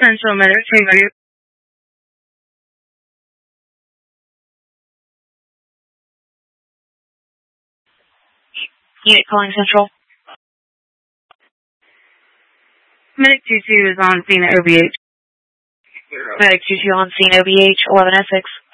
Central Medic, ready. Unit calling Central. Medic 22 is on scene at OBH. Medic 22 on scene, OBH, 11 Essex.